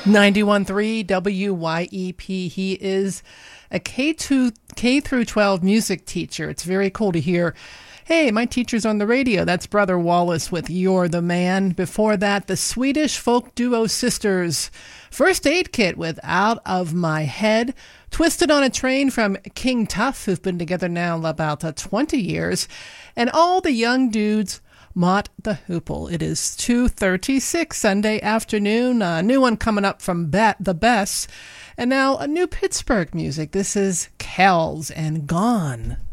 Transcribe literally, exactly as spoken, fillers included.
ninety-one point three W Y E P. He is a K two, K through twelve music teacher. It's very cool to hear, hey, my teacher's on the radio. That's Brother Wallace with You're the Man. Before that, the Swedish folk duo Sisters. First Aid Kit with Out of My Head. Twisted on a Train from King Tuff, who've been together now about uh, twenty years. And All the Young Dudes, Mott the Hoople. It is two thirty-six Sunday afternoon. A new one coming up from Bet the Best. And now a new Pittsburgh music. This is Kells and Gone.